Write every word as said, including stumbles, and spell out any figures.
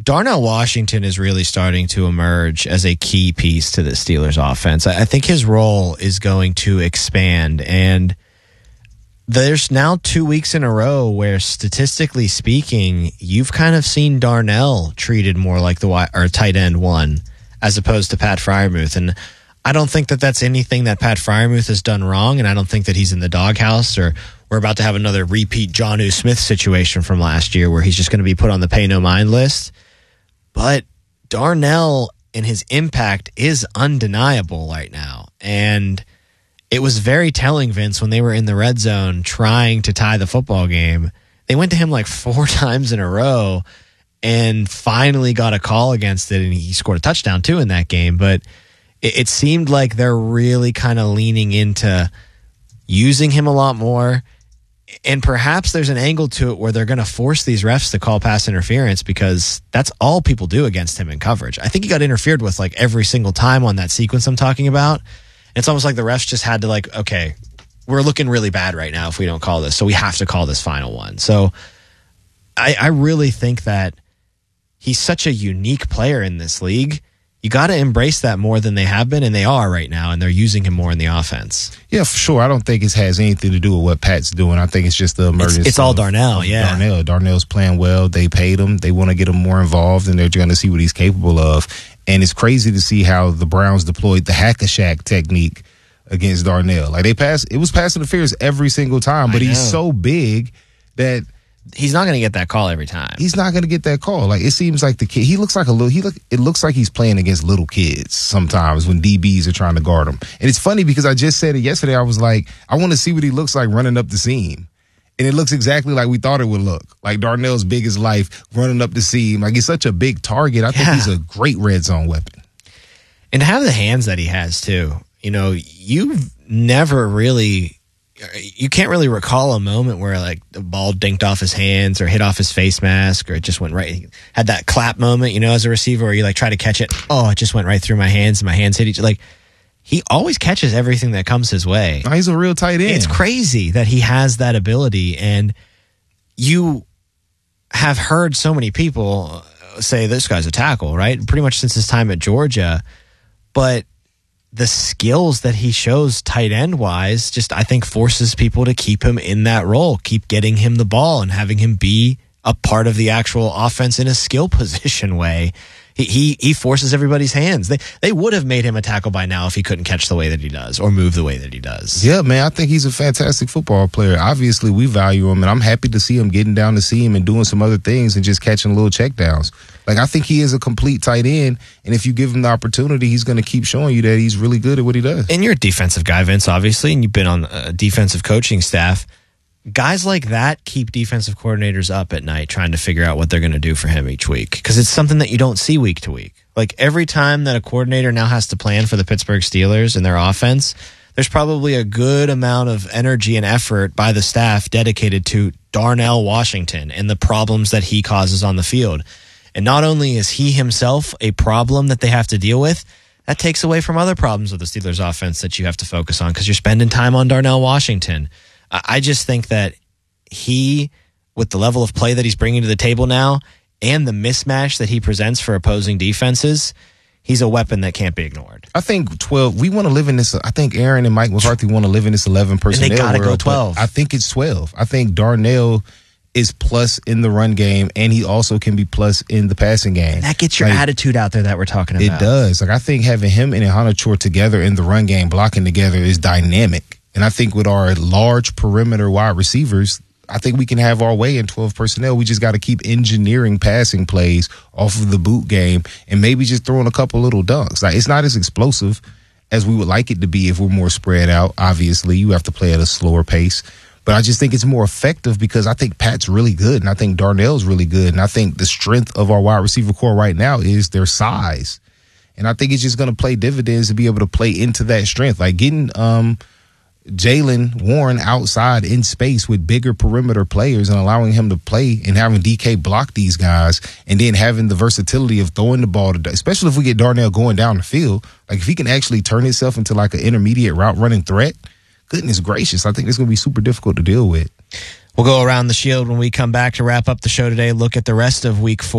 Darnell Washington is really starting to emerge as a key piece to the Steelers offense. I think his role is going to expand, and there's now two weeks in a row where, statistically speaking, you've kind of seen Darnell treated more like the wi- or tight end one as opposed to Pat Freiermuth. And I don't think that that's anything that Pat Freiermuth has done wrong, and I don't think that he's in the doghouse or we're about to have another repeat Jonnu Smith situation from last year where he's just going to be put on the pay no mind list. But Darnell and his impact is undeniable right now. And it was very telling, Vince, when they were in the red zone trying to tie the football game. They went to him like four times in a row and finally got a call against it, and he scored a touchdown too in that game. But it, it seemed like they're really kind of leaning into using him a lot more. And perhaps there's an angle to it where they're going to force these refs to call pass interference because that's all people do against him in coverage. I think he got interfered with like every single time on that sequence I'm talking about. It's almost like the refs just had to like, okay, we're looking really bad right now if we don't call this, so we have to call this final one. So I, I really think that he's such a unique player in this league. You got to embrace that more than they have been, and they are right now, and they're using him more in the offense. Yeah, for sure. I don't think it has anything to do with what Pat's doing. I think it's just the emergence. It's, it's all Darnell, yeah. Darnell. Darnell's playing well. They paid him. They want to get him more involved, and they're going to see what he's capable of. And it's crazy to see how the Browns deployed the hack-a-shack technique against Darnell. Like, they pass, it was pass interference every single time, but he's so big that he's not going to get that call every time. He's not going to get that call. Like, it seems like the kid, he looks like a little, he look, it looks like he's playing against little kids sometimes when D Bs are trying to guard him. And it's funny because I just said it yesterday. I was like, I want to see what he looks like running up the seam. And it looks exactly like we thought it would look. Like Darnell's big as life running up the seam. Like, he's such a big target. I yeah. think he's a great red zone weapon. And to have the hands that he has too. You know, you've never really, you can't really recall a moment where like the ball dinked off his hands or hit off his face mask or it just went right. He had that clap moment, you know, as a receiver where you like try to catch it. Oh, it just went right through my hands and my hands hit each other. Like, he always catches everything that comes his way. Oh, he's a real tight end. It's crazy that he has that ability. And you have heard so many people say this guy's a tackle, right? Pretty much since his time at Georgia. But the skills that he shows tight end wise just, I think, forces people to keep him in that role, keep getting him the ball and having him be a part of the actual offense in a skill position way. He, he he forces everybody's hands. They they would have made him a tackle by now if he couldn't catch the way that he does or move the way that he does. Yeah, man, I think he's a fantastic football player. Obviously, we value him, and I'm happy to see him getting down to see him and doing some other things and just catching little checkdowns. Like, I think he is a complete tight end, and if you give him the opportunity, he's going to keep showing you that he's really good at what he does. And you're a defensive guy, Vince, obviously, and you've been on a defensive coaching staff. Guys like that keep defensive coordinators up at night trying to figure out what they're going to do for him each week because it's something that you don't see week to week. Like, every time that a coordinator now has to plan for the Pittsburgh Steelers and their offense, there's probably a good amount of energy and effort by the staff dedicated to Darnell Washington and the problems that he causes on the field. And not only is he himself a problem that they have to deal with, that takes away from other problems with the Steelers offense that you have to focus on because you're spending time on Darnell Washington. I just think that he, with the level of play that he's bringing to the table now and the mismatch that he presents for opposing defenses, he's a weapon that can't be ignored. I think twelve, we want to live in this, I think Aaron and Mike McCarthy want to live in this eleven personnel and they gotta world, go twelve. I think it's twelve. I think Darnell is plus in the run game, and he also can be plus in the passing game. And that gets your like, attitude out there that we're talking about. It does. Like, I think having him and Iheanacho together in the run game, blocking together, is dynamic. And I think with our large perimeter wide receivers, I think we can have our way in twelve personnel. We just got to keep engineering passing plays off of the boot game and maybe just throwing a couple little dunks. Like, it's not as explosive as we would like it to be if we're more spread out. Obviously, you have to play at a slower pace. But I just think it's more effective because I think Pat's really good and I think Darnell's really good. And I think the strength of our wide receiver core right now is their size. And I think it's just going to play dividends to be able to play into that strength. Like, getting um, – Jaylen Warren outside in space with bigger perimeter players and allowing him to play and having D K block these guys and then having the versatility of throwing the ball, to, especially if we get Darnell going down the field. Like, if he can actually turn himself into like an intermediate route running threat, goodness gracious, I think it's going to be super difficult to deal with. We'll go around the shield when we come back to wrap up the show today. Look at the rest of week four.